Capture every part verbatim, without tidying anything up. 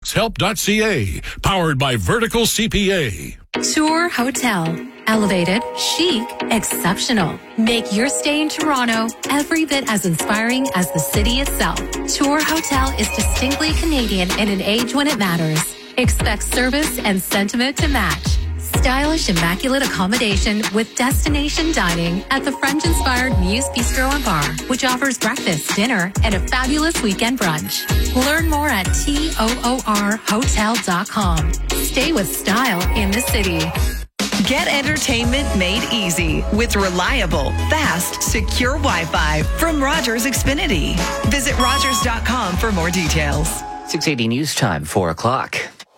help dot c a, powered by Vertical C P A. Tour Hotel. Elevated, chic, exceptional. Make your stay in Toronto every bit as inspiring as the city itself. Tour Hotel is distinctly Canadian in an age when it matters. Expect service and sentiment to match. Stylish, immaculate accommodation with destination dining at the French-inspired Muse Bistro and Bar, which offers breakfast, dinner, and a fabulous weekend brunch. Learn more at toor hotel dot com. Stay with style in the city. Get entertainment made easy with reliable, fast, secure Wi-Fi from Rogers Xfinity. Visit rogers dot com for more details. six eighty News Time, four o'clock.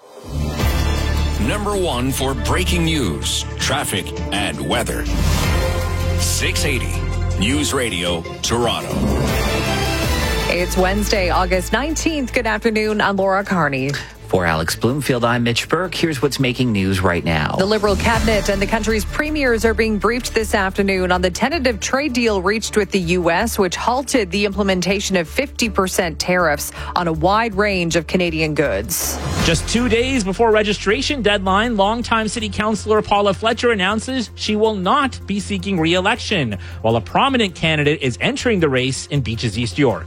Number one for breaking news, traffic, and weather. six eighty News Radio, Toronto. It's Wednesday, August nineteenth. Good afternoon. I'm Laura Carney. For Alex Bloomfield, I'm Mitch Burke. Here's what's making news right now. The Liberal cabinet and the country's premiers are being briefed this afternoon on the tentative trade deal reached with the U S, which halted the implementation of fifty percent tariffs on a wide range of Canadian goods. Just two days before registration deadline, longtime City Councillor Paula Fletcher announces she will not be seeking re-election, while a prominent candidate is entering the race in Beaches East York.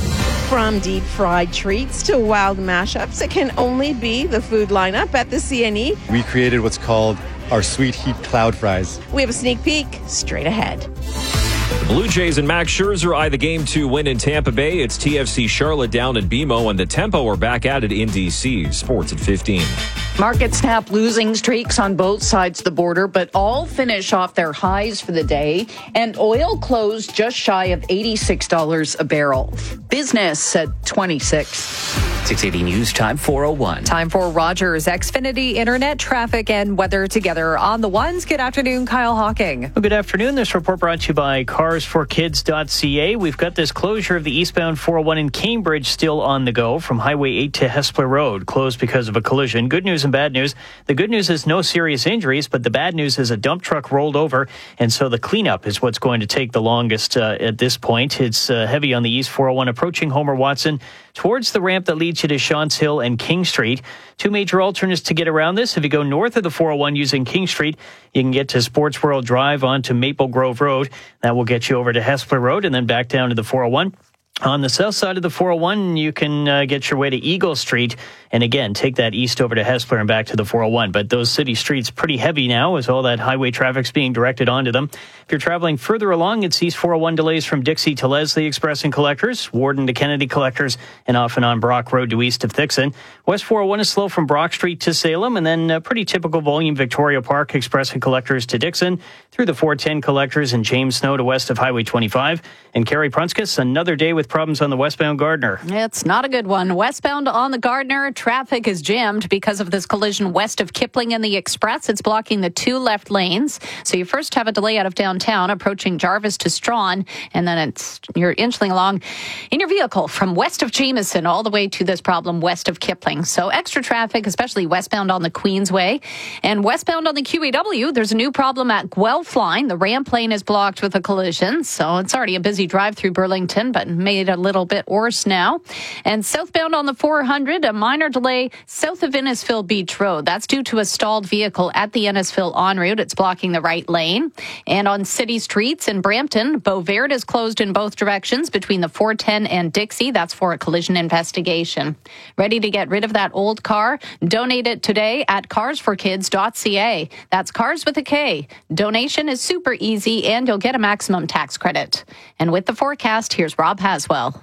From deep-fried treats to wild mashups, it can only be the food lineup at the C N E. We created what's called our Sweet Heat Cloud Fries. We have a sneak peek straight ahead. The Blue Jays and Max Scherzer eye the game to win in Tampa Bay. It's T F C Charlotte down in B M O, and the Tempo are back at it in D C. Sports at fifteen. Markets snap losing streaks on both sides of the border, but all finish off their highs for the day. And oil closed just shy of eighty-six dollars a barrel. Business at twenty-six. six eighty News Time, four oh one. Time for Rogers Xfinity Internet, traffic, and weather together on the ones. Good afternoon, Kyle Hawking. Well, good afternoon. This report brought to you by cars for kids dot c a. We've got this closure of the eastbound four oh one in Cambridge still on the go from Highway eight to Hespeler Road, closed because of a collision. Good news and bad news. The good news is no serious injuries, but the bad news is a dump truck rolled over, and so the cleanup is what's going to take the longest uh, at this point. It's uh, heavy on the East four oh one approaching Homer Watson towards the ramp that leads you to Shantz Hill and King Street. Two major alternates to get around this. If you go north of the four oh one using King Street, you can get to Sports World Drive onto Maple Grove Road. That will get you over to Hespeler Road and then back down to the four oh one. On the south side of the four oh one, you can uh, get your way to Eagle Street and again, take that east over to Hespeler and back to the four oh one. But those city streets pretty heavy now as all that highway traffic's being directed onto them. If you're traveling further along, it's East four oh one delays from Dixie to Leslie Express and Collectors, Warden to Kennedy Collectors, and often on Brock Road to east of Thixon. West four oh one is slow from Brock Street to Salem, and then a pretty typical volume Victoria Park Express and Collectors to Dixon, through the four ten Collectors and James Snow to west of Highway twenty-five. And Carrie Prunskis, another day with problems on the westbound Gardner. It's not a good one. Westbound on the Gardner, traffic is jammed because of this collision west of Kipling and the Express. It's blocking the two left lanes. So you first have a delay out of downtown approaching Jarvis to Strawn, and then it's you're inching along in your vehicle from west of Jameson all the way to this problem west of Kipling. So extra traffic, especially westbound on the Queensway. And westbound on the Q E W, there's a new problem at Guelph Line. The ramp lane is blocked with a collision. So it's already a busy drive through Burlington, but made a little bit worse now. And southbound on the four hundred, a minor delay south of Innisfil Beach Road. That's due to a stalled vehicle at the Innisfil en route. It's blocking the right lane. And on city streets in Brampton, Beauvert is closed in both directions between the four ten and Dixie. That's for a collision investigation. Ready to get rid of that old car? Donate it today at cars for kids dot c a. That's cars with a K. Donation is super easy and you'll get a maximum tax credit. And with the forecast, here's Rob Haswell.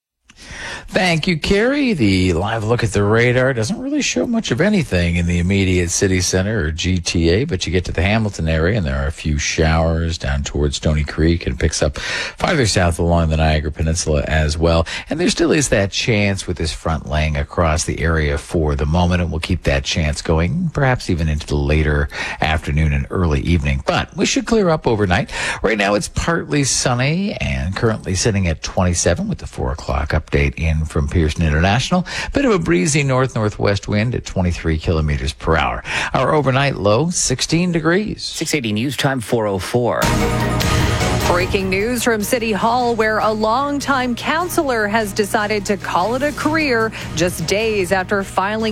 Thank you, Carrie. The live look at the radar doesn't really show much of anything in the immediate city center or G T A, but you get to the Hamilton area and there are a few showers down towards Stony Creek and picks up farther south along the Niagara Peninsula as well. And there still is that chance with this front laying across the area for the moment, and we'll keep that chance going perhaps even into the later afternoon and early evening. But we should clear up overnight. Right now it's partly sunny and currently sitting at twenty-seven with the four o'clock update in from Pearson International. Bit of a breezy north-northwest wind at twenty-three kilometers per hour. Our overnight low, sixteen degrees. six eighty News Time, four oh four. Breaking news from City Hall, where a longtime councillor has decided to call it a career just days after filing